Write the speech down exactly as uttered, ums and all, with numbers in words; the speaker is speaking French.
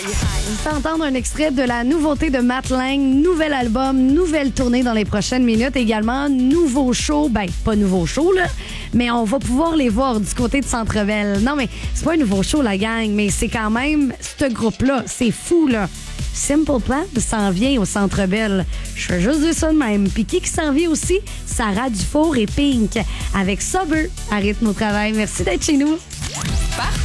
On fait entendre un extrait de la nouveauté de Matt Lang, nouvel album, nouvelle tournée dans les prochaines minutes. Également, nouveau show. Ben, pas nouveau show, là, mais on va pouvoir les voir du côté de Centre-Bell. Non, mais c'est pas un nouveau show, la gang, mais c'est quand même ce groupe-là. C'est fou, là. Simple Plan s'en vient au Centre Bell. Je fais juste dire ça de même. Puis qui qui s'en vient aussi? Sarah Dufour et Pink avec Sober à rythme au travail. Merci d'être chez nous.